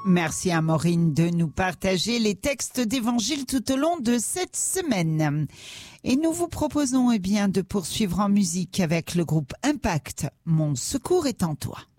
Merci à Maureen de nous partager les textes d'évangile tout au long de cette semaine. Et nous vous proposons de poursuivre en musique avec le groupe Impact. Mon secours est en toi.